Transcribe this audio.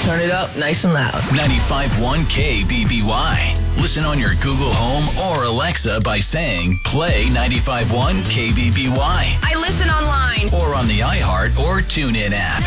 turn it up nice and loud. 95.1 KBBY. Listen on your Google Home or Alexa by saying, play 95.1 KBBY. I listen online. Or on the iHeart or TuneIn app.